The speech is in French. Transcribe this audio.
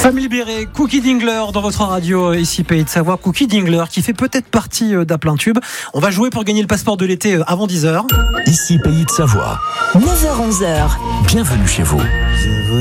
Femme libérée, Cookie Dingler dans votre radio, ici Pays de Savoie. Cookie Dingler qui fait peut-être partie d'A plein tube. On va jouer pour gagner le passeport de l'été avant 10h. Ici Pays de Savoie. 9h-11h. Bienvenue chez vous.